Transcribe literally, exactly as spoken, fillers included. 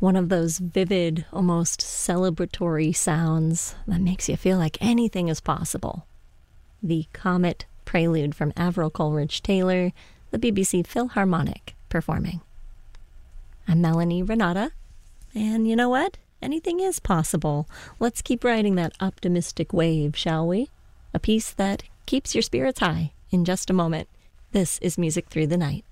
One of those vivid, almost celebratory sounds that makes you feel like anything is possible. The Comet Prelude from Avril Coleridge Taylor, the B B C Philharmonic performing. I'm Melanie Renata, and you know what? Anything is possible. Let's keep riding that optimistic wave, shall we? A piece that keeps your spirits high in just a moment. This is Music Through the Night.